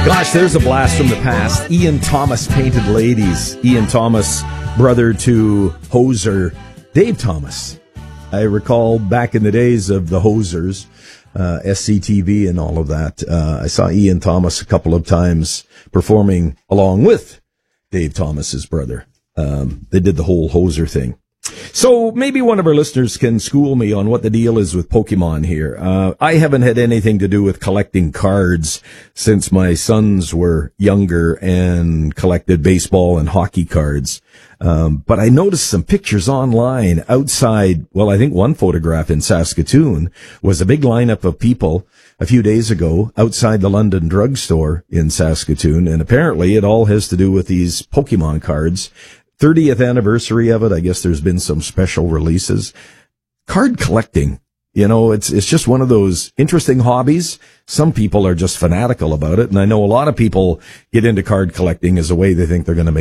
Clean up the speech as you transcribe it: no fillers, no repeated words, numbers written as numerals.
Gosh, there's a blast from the past. Ian Thomas Painted Ladies. Ian Thomas, brother to Hoser Dave Thomas. I recall back in the days of the Hosers, SCTV and all of that. I saw Ian Thomas a couple of times performing along with Dave Thomas's brother. They did the whole Hoser thing. So maybe one of our listeners can school me on what the deal is with Pokemon here. I haven't had anything to do with collecting cards since my sons were younger and collected baseball and hockey cards. But I noticed some pictures online outside. Well, I think one photograph in Saskatoon was a big lineup of people a few days ago outside the London drugstore in Saskatoon. And apparently it all has to do with these Pokemon cards. 30th anniversary of it. I guess there's been some special releases. Card collecting, it's just one of those interesting hobbies. Some people are just fanatical about it. And I know a lot of people get into card collecting as a way they think they're going to make